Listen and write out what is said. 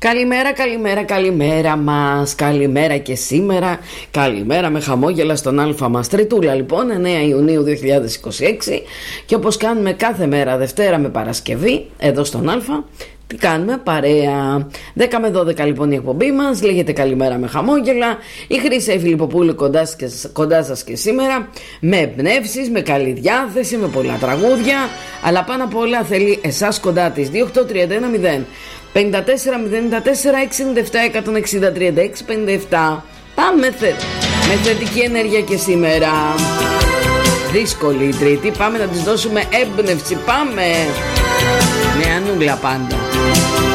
Καλημέρα, καλημέρα, καλημέρα μας. Καλημέρα και σήμερα. Καλημέρα με χαμόγελα στον Αλφα μας. Τριτούλα λοιπόν, 9 Ιουνίου 2026. Και όπως κάνουμε κάθε μέρα, Δευτέρα με Παρασκευή, εδώ στον Αλφα, τι κάνουμε? Παρέα. 10 με 12 λοιπόν η εκπομπή μας. Λέγεται Καλημέρα με χαμόγελα. Η Χρύσα η Φιλιπποπούλου κοντά σας και σήμερα. Με εμπνεύσεις, με καλή διάθεση, με πολλά τραγούδια. Αλλά πάνω απ' όλα θέλει εσάς κοντά της. 28310 54 094 67 160 36 57. Πάμε με θετική ενέργεια και σήμερα. Δύσκολη η Τρίτη. Πάμε να της δώσουμε έμπνευση. Πάμε. Με Ανούλα πάντα.